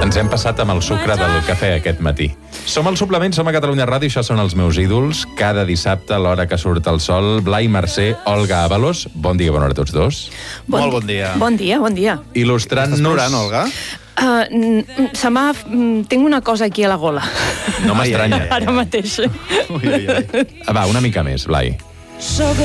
Ens hem passat amb el sucre del cafè aquest matí. Som al Suplement, som a Catalunya Ràdio, això són els meus ídols. Cada dissabte, a l'hora que surt el sol, Blai Mercè, Olga Ábalos. Bon dia, bona hora a tots dos. Molt bon dia. Bon dia, bon dia. Il·lustrant-nos... Estàs plorant, Olga? Tinc una cosa aquí a la gola. No m'estranya. Ara mateix. Ui. Va, una mica més, Blai.